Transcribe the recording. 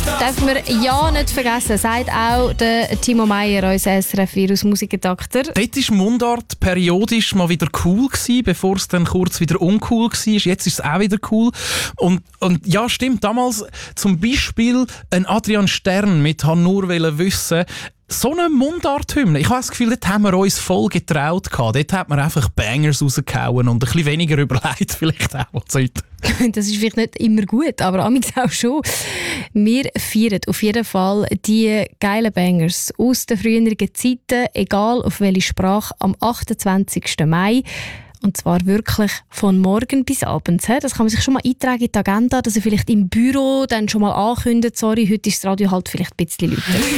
Dürfen wir ja nicht vergessen, sagt auch der Timo Meyer, unser SRF-Virus Musikredakteur. Dort war Mundart periodisch mal wieder cool gewesen, bevor es dann kurz wieder uncool war. Jetzt ist es auch wieder cool. Und ja, stimmt, damals zum Beispiel ein Adrian Stern mit «Han nur wissen». So eine Mundart-Hymne. Ich habe das Gefühl, dort haben wir uns voll getraut. Dort hat man einfach Bangers rausgehauen und ein bisschen weniger überlegt vielleicht auch als heute. Das ist vielleicht nicht immer gut, aber amigs auch schon. Wir feiern auf jeden Fall die geilen Bangers aus den früheren Zeiten, egal auf welche Sprache, am 28. Mai. Und zwar wirklich von morgen bis abends. Das kann man sich schon mal eintragen in die Agenda, dass er vielleicht im Büro dann schon mal ankündigt, sorry, heute ist das Radio halt vielleicht ein bisschen lauter.